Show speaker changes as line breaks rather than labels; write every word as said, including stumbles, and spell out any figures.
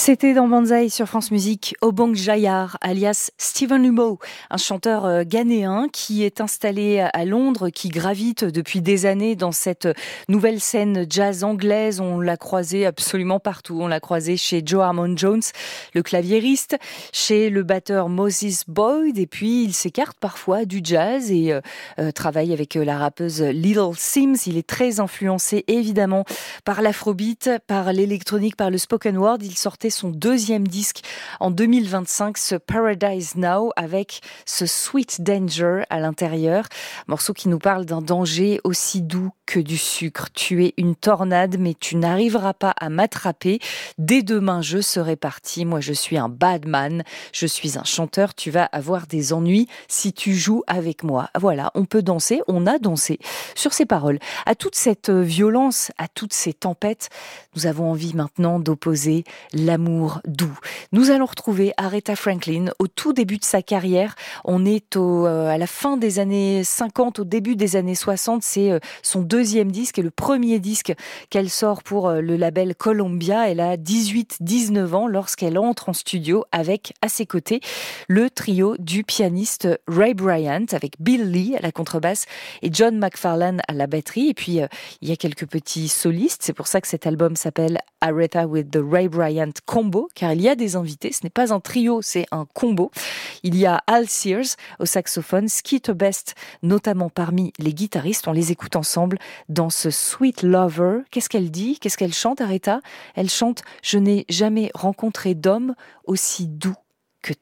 C'était dans Banzai sur France Musique, Obong Jayar, alias Stephen Lumeau, un chanteur euh, ghanéen qui est installé à Londres, qui gravite depuis des années dans cette nouvelle scène jazz anglaise. On l'a croisé absolument partout. On l'a croisé chez Joe Harmon Jones, le claviériste, chez le batteur Moses Boyd, et puis il s'écarte parfois du jazz et euh, euh, travaille avec euh, la rappeuse Little Sims. Il est très influencé évidemment par l'afrobeat, par l'électronique, par le spoken word. Il sortait son deuxième disque en deux mille vingt-cinq, ce Paradise Now, avec ce Sweet Danger à l'intérieur. Morceau qui nous parle d'un danger aussi doux que du sucre. Tu es une tornade, mais tu n'arriveras pas à m'attraper. Dès demain, je serai parti. Moi, je suis un bad man. Je suis un chanteur. Tu vas avoir des ennuis si tu joues avec moi. Voilà, on peut danser. On a dansé sur ces paroles. À toute cette violence, à toutes ces tempêtes, nous avons envie maintenant d'opposer l'amour doux. Nous allons retrouver Aretha Franklin au tout début de sa carrière. On est au, euh, à la fin des années cinquante, au début des années soixante. C'est euh, son deuxième disque et le premier disque qu'elle sort pour euh, le label Columbia. Elle a dix-huit dix-neuf ans lorsqu'elle entre en studio avec, à ses côtés, le trio du pianiste Ray Bryant, avec Bill Lee à la contrebasse et John McFarlane à la batterie. Et puis, euh, il y a quelques petits solistes. C'est pour ça que cet album s'appelle Aretha with the Ray Bryant Combo, car il y a des invités. Ce n'est pas un trio, c'est un combo. Il y a Al Sears au saxophone, Skeeter Best notamment parmi les guitaristes. On les écoute ensemble dans ce Sweet Lover. Qu'est-ce qu'elle dit? Qu'est-ce qu'elle chante, Aretha? Elle chante « Je n'ai jamais rencontré d'homme aussi doux que toi ».